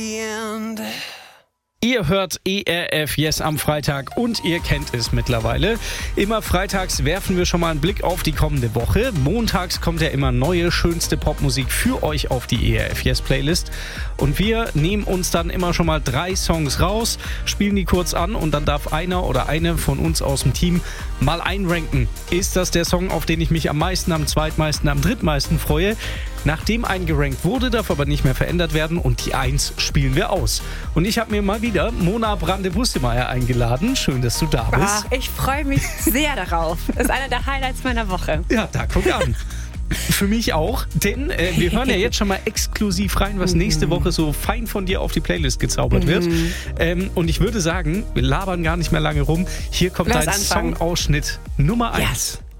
Ihr hört ERF Yes am Freitag und ihr kennt es mittlerweile. Immer freitags werfen wir schon mal einen Blick auf die kommende Woche. Montags kommt ja immer neue, schönste Popmusik für euch auf die ERF Yes Playlist. Und wir nehmen uns dann immer schon mal 3 Songs raus, spielen die kurz an und dann darf einer oder eine von uns aus dem Team mal einranken. Ist das der Song, auf den ich mich am meisten, am zweitmeisten, am drittmeisten freue? Nachdem eingerankt wurde, darf aber nicht mehr verändert werden und die 1 spielen wir aus. Und ich habe mir mal wieder Mona Brande-Bustemeyer eingeladen. Schön, dass du da bist. Ich freue mich sehr darauf. Das ist einer der Highlights meiner Woche. Ja, da guck an. Für mich auch, denn wir hören ja jetzt schon mal exklusiv rein, was nächste Woche so fein von dir auf die Playlist gezaubert wird. Und ich würde sagen, wir labern gar nicht mehr lange rum. Hier kommt dein Songausschnitt Nummer 1. Yes.